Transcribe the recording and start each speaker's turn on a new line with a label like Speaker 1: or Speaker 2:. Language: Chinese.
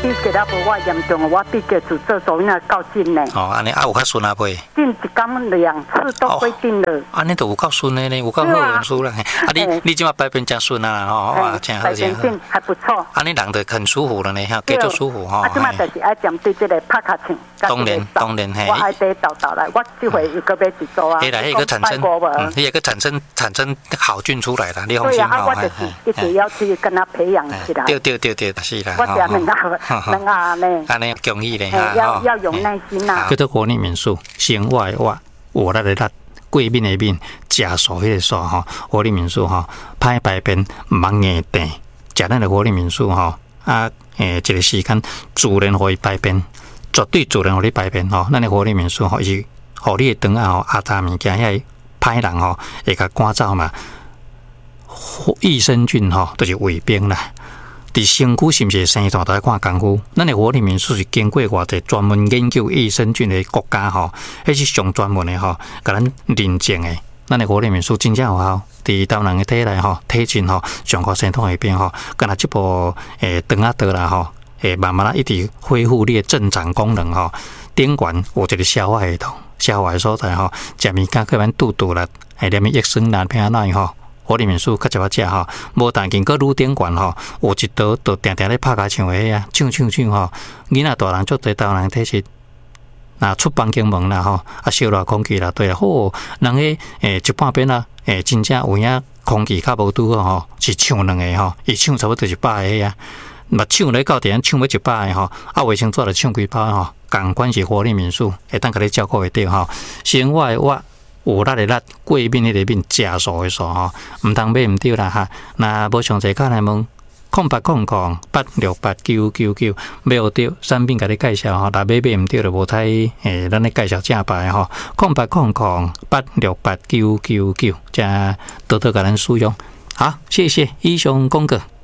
Speaker 1: 比结啊无我严重，我比结做做所以那够紧呢。
Speaker 2: 哦，安尼有较顺啊袂？
Speaker 1: 进一天2次都规定了。
Speaker 2: 安尼都有够顺的呢，有够好运输啦。你即马排便真顺啊，哇，真好真好。
Speaker 1: 还不错。
Speaker 2: 安尼人就很舒服了呢，哈，继续舒服哈。
Speaker 1: 即马就是爱针对这个拍卡枪。
Speaker 2: 当然嘿。
Speaker 1: 我爱得倒来，我这回又个要一做啊。
Speaker 2: 迄个产生好菌出来了，你放心哈。
Speaker 1: 我就是一直要去跟他培养起来。
Speaker 2: 对，是啦。
Speaker 1: 我这样能啊呢。
Speaker 2: 安尼容易咧
Speaker 1: 哈。要有耐心呐。
Speaker 2: 叫做活力民宿，生活的活，活力的力，过敏的敏，食素迄个素吼，活力民宿吼，歹排便唔茫硬定，食咱的活力民宿吼，一个时间自然可以排便。绝对自然互你排便吼，咱的活力民宿吼，是互你的肠啊吼，压榨物件遐歹人吼，会甲赶走嘛。益生菌吼，就是卫兵啦。伫身躯是毋是生团都要看功夫？咱的活力民宿是经过偌济专门研究益生菌的国家吼，迄是上专门的吼，甲咱认证的。咱的活力民宿真正有效，伫当人的体内吼，体质吼，上课生痛那边吼，敢若即部肠啊倒啦吼。慢慢一直恢复你的正常功能吼，顶悬有一个消化系统，消化的所在吼，食物件可能肚啦，连益生啦，偏哪吼，活力民宿较少食吼，无但经过愈顶悬吼，有一道就定定咧拍卡唱的啊，唱吼，囡仔大人做侪大人体质，那出房间门啦吼，烧热空气啦，对啦，好，人一半边啊，真正有影空气较无拄好吼，是唱2个吼，伊唱差不多100个啊。嘛唱咧到点唱要100个吼，卫生纸就唱几包吼，共款是活力民宿，会当甲你照顾会到吼。生活的活，有力的力，过敏的敏，食素的素吼，毋通买毋对啦哈。那无详细看来问，0800868999，买有对产品甲你介绍吼，若买毋对就无太咱咧介绍正牌吼，0800868999，才多多甲咱使用。好，谢谢以上讲过。